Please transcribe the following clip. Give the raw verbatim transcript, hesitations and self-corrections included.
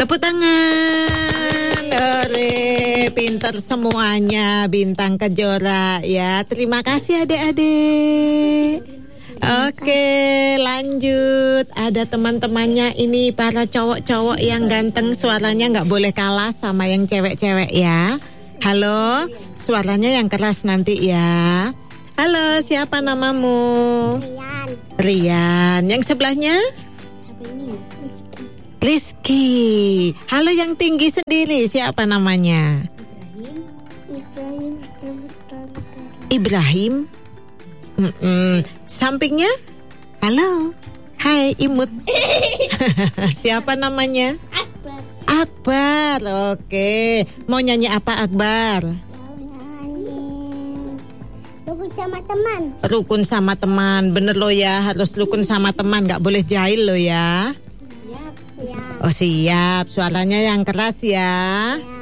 Tepuk tangan. Ore, pinter semuanya Bintang Kejora ya. Terima kasih adik-adik. Oke, lanjut. Ada teman-temannya ini, para cowok-cowok yang ganteng, suaranya nggak boleh kalah sama yang cewek-cewek ya. Halo, suaranya yang keras nanti ya. Halo, siapa namamu? Rian. Rian. Yang sebelahnya? Rizky. Halo, yang tinggi sendiri, siapa namanya? Ibrahim. Ibrahim. Mm-mm. Sampingnya? Halo. Hai, imut. Siapa namanya? Akbar. Akbar. Oke. Mau nyanyi apa, Akbar? Rukun sama teman. Rukun sama teman. Bener lo ya, harus rukun sama teman, gak boleh jahil lo ya. Siap. Siap. Oh siap, suaranya yang keras ya. Ya.